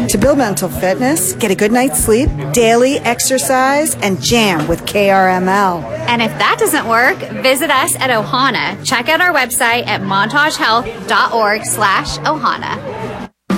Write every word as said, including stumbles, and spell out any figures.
To build mental fitness, get a good night's sleep, daily exercise, and jam with K R M L. And if that doesn't work, visit us at Ohana. Check out our website at montagehealth dot org slash Ohana.